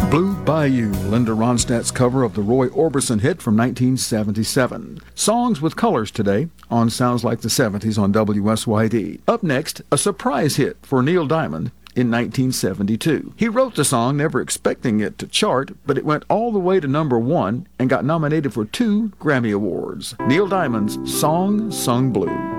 Blue Bayou, Linda Ronstadt's cover of the Roy Orbison hit from 1977. Songs with colors today on Sounds Like the 70s on WSYD. Up next, a surprise hit for Neil Diamond in 1972. He wrote the song never expecting it to chart, but it went all the way to #1 and got nominated for 2 Grammy Awards. Neil Diamond's Song Sung Blue.